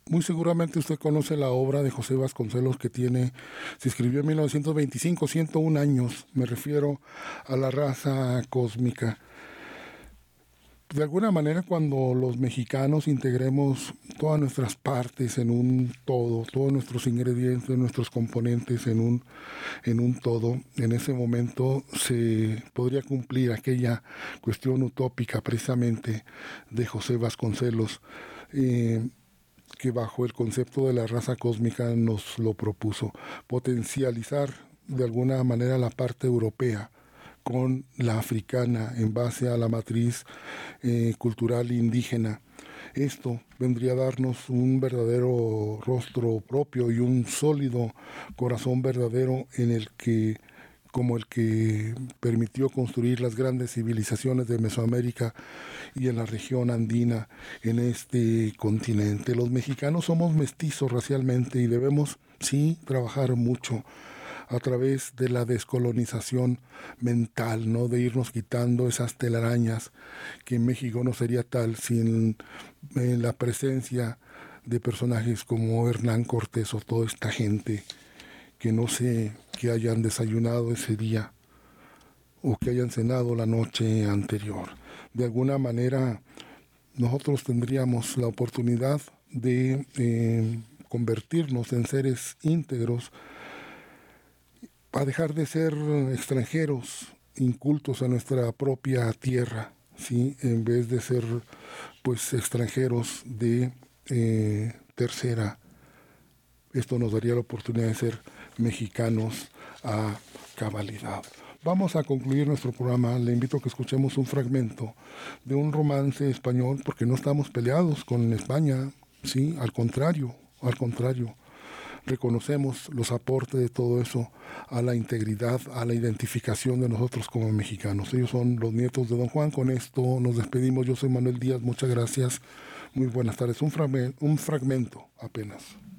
Muy seguramente usted conoce la obra de José Vasconcelos se escribió en 1925, 101 años, me refiero a La raza cósmica. De alguna manera, cuando los mexicanos integremos todas nuestras partes en un todo, todos nuestros ingredientes, nuestros componentes en un todo, en ese momento se podría cumplir aquella cuestión utópica precisamente de José Vasconcelos, que bajo el concepto de la raza cósmica nos lo propuso, potencializar de alguna manera la parte europea con la africana en base a la matriz cultural indígena. Esto vendría a darnos un verdadero rostro propio y un sólido corazón verdadero en el que como el que permitió construir las grandes civilizaciones de Mesoamérica y en la región andina en este continente. Los mexicanos somos mestizos racialmente y debemos, sí, trabajar mucho a través de la descolonización mental, ¿no? De irnos quitando esas telarañas, que en México no sería tal sin la presencia de personajes como Hernán Cortés o toda esta gente que no sé que hayan desayunado ese día o que hayan cenado la noche anterior. De alguna manera, nosotros tendríamos la oportunidad de convertirnos en seres íntegros, a dejar de ser extranjeros, incultos a nuestra propia tierra, ¿sí? En vez de ser pues extranjeros de tercera. Esto nos daría la oportunidad de ser mexicanos a cabalidad. Vamos a concluir nuestro programa. Le invito a que escuchemos un fragmento de un romance español, porque no estamos peleados con España, ¿sí? Al contrario, al contrario. Reconocemos los aportes de todo eso a la integridad, a la identificación de nosotros como mexicanos. Ellos son los nietos de Don Juan. Con esto nos despedimos. Yo soy Manuel Díaz. Muchas gracias. Muy buenas tardes. Un fragmento apenas.